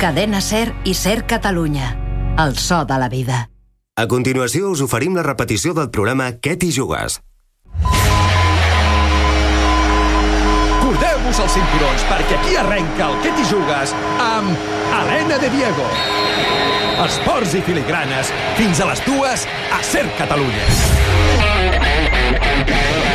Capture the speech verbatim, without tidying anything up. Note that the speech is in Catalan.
Cadena SER i SER Catalunya. El so de la vida. A continuació us oferim la repetició del programa Què t'hi jugues? Cordeu-vos els cinturons, perquè aquí arrenca el Què t'hi jugues amb Helena de Diego. Esports i filigranes, fins a les dues a SER Catalunya.